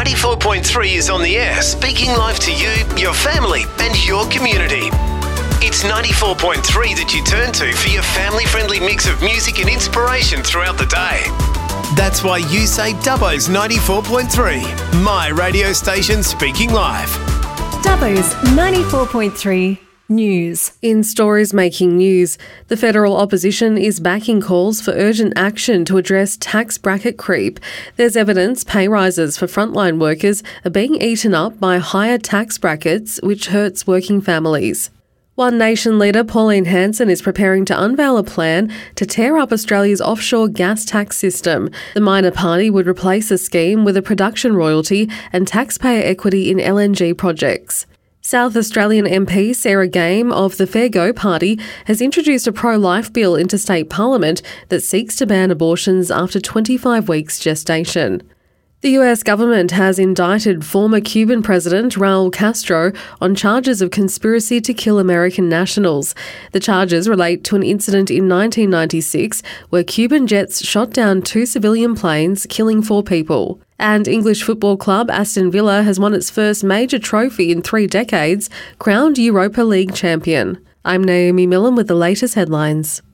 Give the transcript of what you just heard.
94.3 is on the air, speaking live to you, your family and your community. It's 94.3 that you turn to for your family-friendly mix of music and inspiration throughout the day. That's why you say Dubbo's 94.3, my radio station speaking live. Dubbo's 94.3 News. In stories making news, the federal opposition is backing calls for urgent action to address tax bracket creep. There's evidence pay rises for frontline workers are being eaten up by higher tax brackets, which hurts working families. One Nation leader Pauline Hanson is preparing to unveil a plan to tear up Australia's offshore gas tax system. The minor party would replace the scheme with a production royalty and taxpayer equity in LNG projects. South Australian MP Sarah Game of the Fair Go Party has introduced a pro-life bill into state parliament that seeks to ban abortions after 25 weeks gestation. The US government has indicted former Cuban President Raul Castro on charges of conspiracy to kill American nationals. The charges relate to an incident in 1996 where Cuban jets shot down 2 civilian planes, killing 4 people. And English football club Aston Villa has won its first major trophy in 3 decades, crowned Europa League champion. I'm Naomi Millen with the latest headlines.